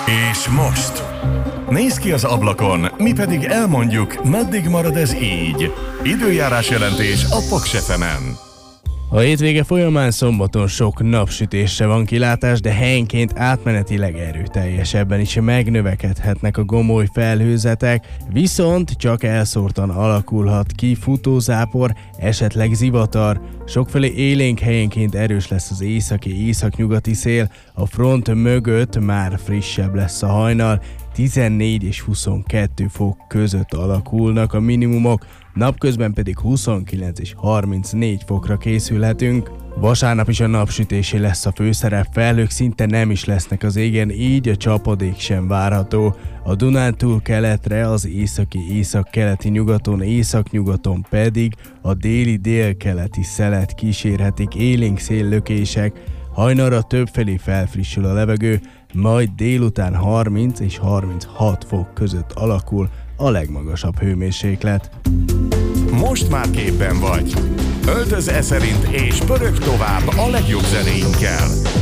És most? Nézz ki az ablakon, mi pedig elmondjuk, meddig marad ez így. Időjárás jelentés a Paks FM-en. A hétvége folyamán szombaton sok napsütésre van kilátás, de helyenként átmenetileg erőteljesebben is megnövekedhetnek a gomoly felhőzetek, viszont csak elszórtan alakulhat ki futózápor, esetleg zivatar. Sokfelé élénk, helyenként erős lesz az északi-északnyugati szél, a front mögött már frissebb lesz a hajnal, 14 és 22 fok között alakulnak a minimumok, napközben pedig 29 és 34 fokra készülhetünk. Vasárnap is a napsütésé lesz a főszerep, felhők szinte nem is lesznek az égen, így a csapadék sem várható. A Dunántúl keletre, az északi-északkeleti nyugaton, északnyugaton pedig a déli-délkeleti szelet kísérhetik élénk széllökések. Hajnalra többfelé felfrissül a levegő, majd délután 30 és 36 fok között alakul a legmagasabb hőmérséklet. Most már képben vagy. Öltöz e szerint és pörög tovább a legjobb zenéinkkel.